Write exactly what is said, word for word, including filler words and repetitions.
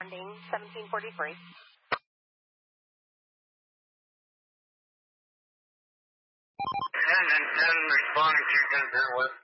seventeen forty-three. ten and ten responding to concur with